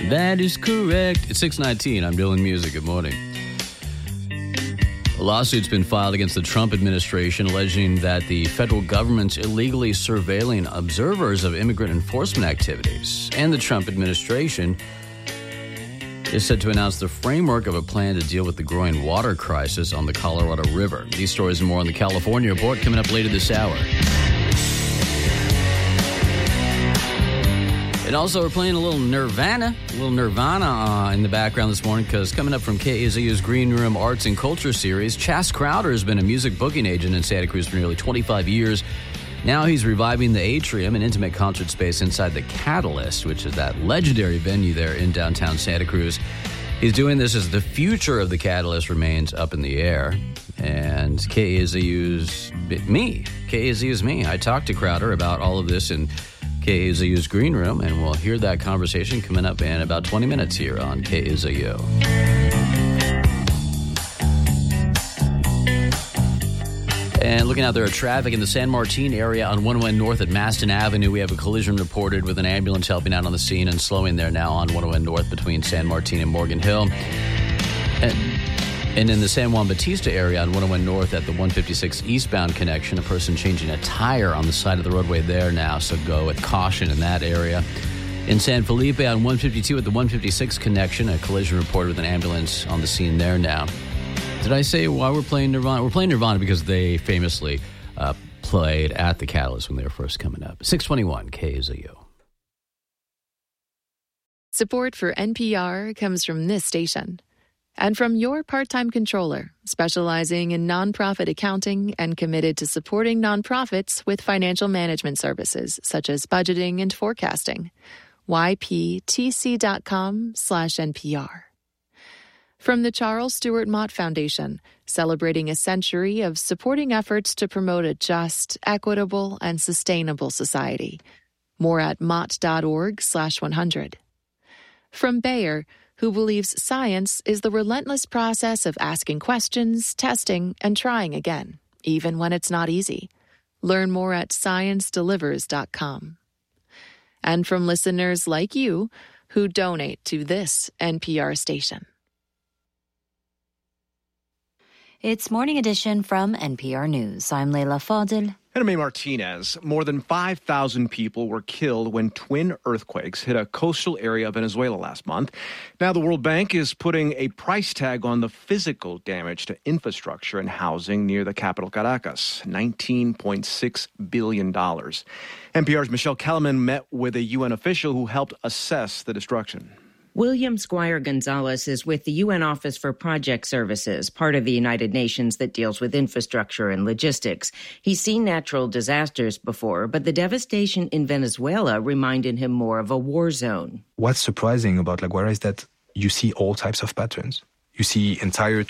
That is correct. It's 6:19. I'm Dylan Music. Good morning. A lawsuit's been filed against the Trump administration alleging that the federal government's illegally surveilling observers of immigrant enforcement activities. And the Trump administration is set to announce the framework of a plan to deal with the growing water crisis on the Colorado River. These stories and more on the California Report coming up later this hour. And also, we're playing a little Nirvana in the background this morning, because coming up from KAZU's Green Room Arts and Culture Series, Chas Crowder has been a music booking agent in Santa Cruz for nearly 25 years. Now he's reviving the Atrium, an intimate concert space inside the Catalyst, which is that legendary venue there in downtown Santa Cruz. He's doing this as the future of the Catalyst remains up in the air. And KAZU's me. I talked to Crowder about all of this in KAZU's Green Room, and we'll hear that conversation coming up in about 20 minutes here on KAZU. And looking out there at traffic in the San Martin area on 101 North at Maston Avenue, we have a collision reported with an ambulance helping out on the scene and slowing there now on 101 North between San Martin and Morgan Hill. And in the San Juan Bautista area on 101 North at the 156 eastbound connection, a person changing a tire on the side of the roadway there now, so go with caution in that area. In San Felipe on 152 at the 156 connection, a collision reported with an ambulance on the scene there now. Did I say why we're playing Nirvana? We're playing Nirvana because they famously played at the Catalyst when they were first coming up. 621 KZU. Support for NPR comes from this station. And from your part-time controller, specializing in nonprofit accounting and committed to supporting nonprofits with financial management services such as budgeting and forecasting. yptc.com/NPR. From the Charles Stewart Mott Foundation, celebrating a century of supporting efforts to promote a just, equitable, and sustainable society. More at mott.org/100. From Bayer, who believes science is the relentless process of asking questions, testing, and trying again, even when it's not easy. Learn more at sciencedelivers.com. And from listeners like you who donate to this NPR station. It's Morning Edition from NPR News. I'm Leila Fadil. And I'm May Martinez. More than 5,000 people were killed when twin earthquakes hit a coastal area of Venezuela last month. Now the World Bank is putting a price tag on the physical damage to infrastructure and housing near the capital Caracas, $19.6 billion. NPR's Michelle Kellerman met with a UN official who helped assess the destruction. William Squire Gonzalez is with the UN Office for Project Services, part of the United Nations that deals with infrastructure and logistics. He's seen natural disasters before, but the devastation in Venezuela reminded him more of a war zone. What's surprising about La Guaira is that you see all types of patterns. You see entire